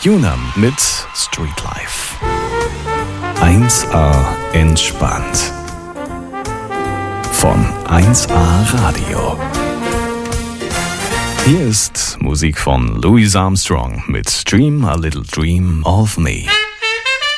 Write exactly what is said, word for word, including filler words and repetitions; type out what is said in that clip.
Unam mit Streetlife. eins A entspannt. Von eins A Radio. Hier ist Musik von Louis Armstrong mit Dream a Little Dream of Me.